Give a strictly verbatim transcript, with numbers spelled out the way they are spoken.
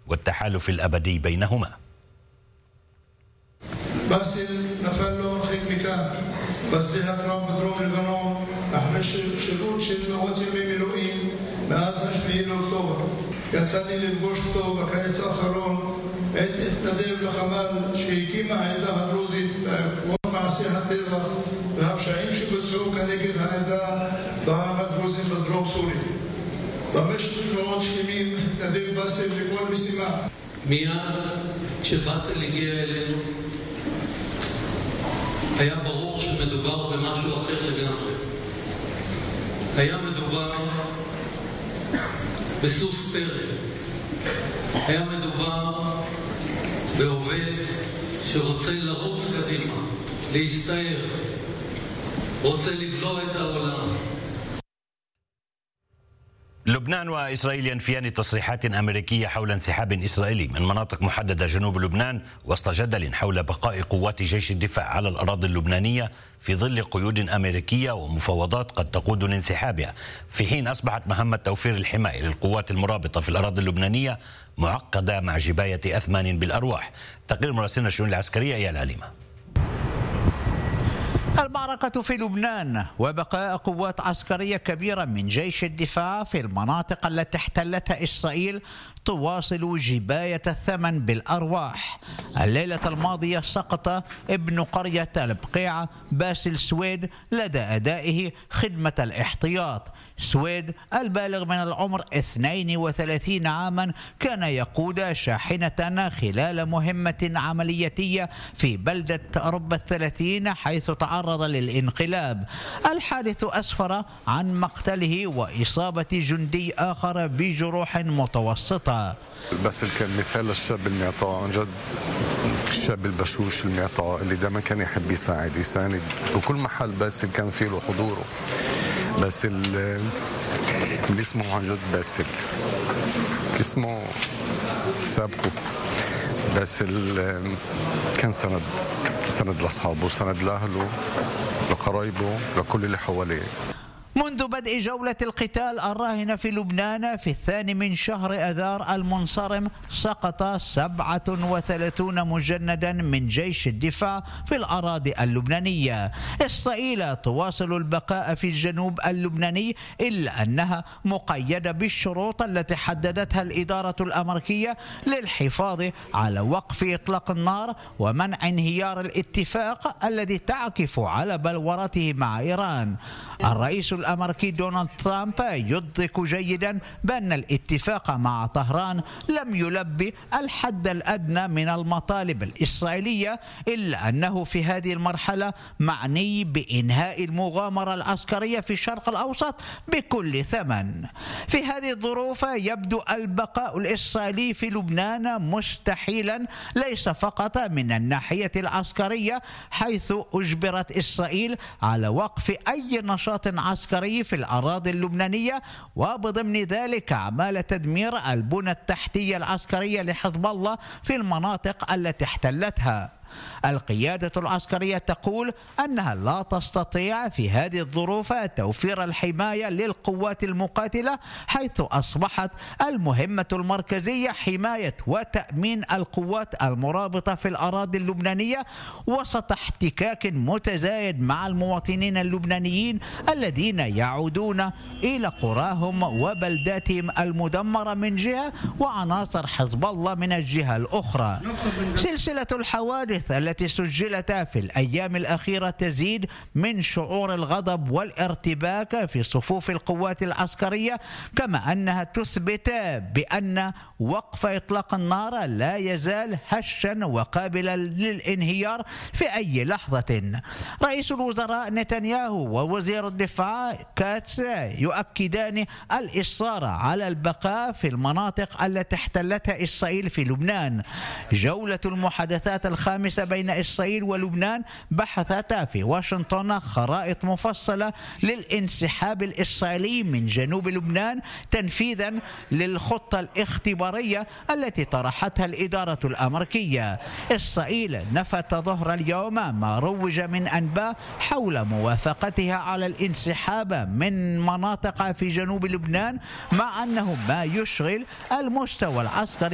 والتحالف الأبدي בינهما. باسل نفل له خدمة كان بس دي هكرام بدروم البنون احنا شروط של מאות ימי מילואים מאז השביעי לאוקטובר. יצאני ללבוש טוב בקיץ האחרון עת התנדב לחמ"ל שהקימה העדה הדרוזית בעקבות מעשי הטבח והפשעים שבוצעו כנגד העדה בעם הדרוזי בדרום סוריה. במשך שבועות שלמים התנדב באסל לכל משימה. מיד כשבאסל הגיע אלינו היה ברור שמדובר במשהו אחר לגמרי. היה מדובר בסוס טרף. היה מדובר בעובד שרוצה לרוץ קדימה, להסתער, רוצה לבלוע את העולם. لبنان وإسرائيل ينفيان تصريحات أمريكية حول انسحاب إسرائيلي من مناطق محددة جنوب لبنان وسط جدل حول بقاء قوات جيش الدفاع على الأراضي اللبنانية في ظل قيود أمريكية ومفاوضات قد تقود لانسحابها، في حين أصبحت مهمة توفير الحماية للقوات المرابطة في الأراضي اللبنانية معقدة مع جباية أثمان بالأرواح. تقرير مراسلنا الشؤون العسكرية إيال عليمة. المعركة في لبنان وبقاء قوات عسكرية كبيرة من جيش الدفاع في المناطق التي احتلتها إسرائيل تواصل جباية الثمن بالأرواح. الليلة الماضية سقط ابن قرية البقيعة باسل سويد لدى أدائه خدمة الاحتياط. سويد البالغ من العمر اثنين وثلاثين عاما كان يقود شاحنة خلال مهمة عملياتية في بلدة رب الثلاثين حيث تعرض للانقلاب. الحادث أسفر عن مقتله وإصابة جندي آخر بجروح متوسطة. باسل كان مثال الشاب المعطاء، عن جد الشاب البشوش المعطاء اللي دائما كان يحب يساعد يساند بكل محل. باسل كان فيه له حضوره. باسل اللي اسمه عن جد باسل اسمه سابقه. باسل كان سند سند لاصحابه، سند لاهله، لقرايبه، لكل اللي حواليه. منذ بدء جولة القتال الراهنة في لبنان في الثاني من شهر أذار المنصرم سقط سبعة وثلاثين مجندا من جيش الدفاع في الأراضي اللبنانية. إسرائيل تواصل البقاء في الجنوب اللبناني إلا أنها مقيدة بالشروط التي حددتها الإدارة الأمريكية للحفاظ على وقف إطلاق النار ومنع انهيار الاتفاق الذي تعكف على بلورته مع إيران. الرئيس الأمريكي دونالد ترامب يدرك جيدا بأن الاتفاق مع طهران لم يلبي الحد الأدنى من المطالب الإسرائيلية، إلا أنه في هذه المرحلة معني بإنهاء المغامرة العسكرية في الشرق الأوسط بكل ثمن. في هذه الظروف يبدو البقاء الإسرائيلي في لبنان مستحيلا، ليس فقط من الناحية العسكرية حيث أجبرت إسرائيل على وقف أي نشاط عسكري في الأراضي اللبنانية، وبضمن ذلك أعمال تدمير البنى التحتية العسكرية لحزب الله في المناطق التي احتلتها. القيادة العسكرية تقول أنها لا تستطيع في هذه الظروف توفير الحماية للقوات المقاتلة، حيث أصبحت المهمة المركزية حماية وتأمين القوات المرابطة في الأراضي اللبنانية وسط احتكاك متزايد مع المواطنين اللبنانيين الذين يعودون إلى قراهم وبلداتهم المدمرة من جهة وعناصر حزب الله من الجهة الأخرى. سلسلة الحوادث التي سجلت في الأيام الأخيرة تزيد من شعور الغضب والارتباك في صفوف القوات العسكرية، كما أنها تثبت بأن وقف إطلاق النار لا يزال هشا وقابلا للانهيار في أي لحظة. رئيس الوزراء نتنياهو ووزير الدفاع كاتس يؤكدان الإصرار على البقاء في المناطق التي احتلتها إسرائيل في لبنان. جولة المحادثات الخامسة بين إسرائيل ولبنان بحثت في واشنطن خرائط مفصلة للانسحاب الإسرائيلي من جنوب لبنان تنفيذا للخطة الاختبارية التي طرحتها الإدارة الأمريكية. إسرائيل نفت ظهر اليوم ما روج من أنباء حول موافقتها على الانسحاب من مناطق في جنوب لبنان، مع أنه ما يشغل المستوى العسكري